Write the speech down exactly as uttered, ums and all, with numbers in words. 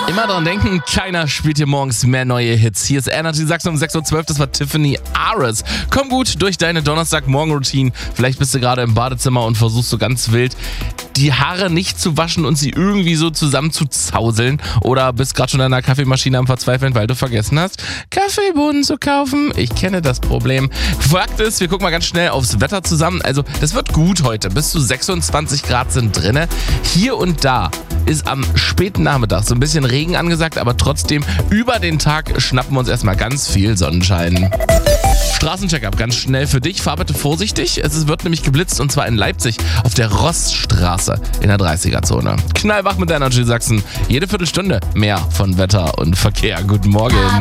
Immer dran denken, keiner spielt hier morgens mehr neue Hits. Hier ist Energy Sachsen um sechs Uhr zwölf, das war Tiffany Ares. Komm gut durch deine Donnerstagmorgen-Routine. Vielleicht bist du gerade im Badezimmer und versuchst so ganz wild, die Haare nicht zu waschen und sie irgendwie so zusammen zu zauseln. Oder bist gerade schon an der Kaffeemaschine am Verzweifeln, weil du vergessen hast, Kaffeebohnen zu kaufen. Ich kenne das Problem. Fakt ist, wir gucken mal ganz schnell aufs Wetter zusammen. Also, das wird gut heute. Bis zu sechsundzwanzig Grad sind drinne. Hier und da ist am späten Nachmittag so ein bisschen Regen angesagt, aber trotzdem über den Tag schnappen wir uns erstmal ganz viel Sonnenschein. Straßencheck-up, ganz schnell für dich. Fahr bitte vorsichtig. Es wird nämlich geblitzt und zwar in Leipzig auf der Rossstraße in der dreißiger-Zone. Knallwach mit Energy Sachsen. Jede Viertelstunde mehr von Wetter und Verkehr. Guten Morgen.